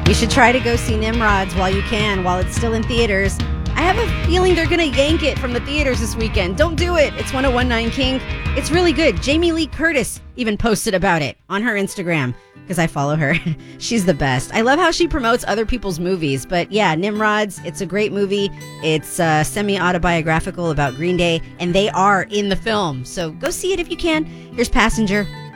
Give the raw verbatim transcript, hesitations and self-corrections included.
You should try to go see Nimrods while you can, while it's still in theaters. I have a feeling they're going to yank it from the theaters this weekend. Don't do it. It's one oh one point nine Kink. It's really good. Jamie Lee Curtis even posted about it on her Instagram because I follow her. She's the best. I love how she promotes other people's movies. But yeah, Nimrods, it's a great movie. It's uh, semi-autobiographical about Green Day, and they are in the film. So go see it if you can. Here's Passenger.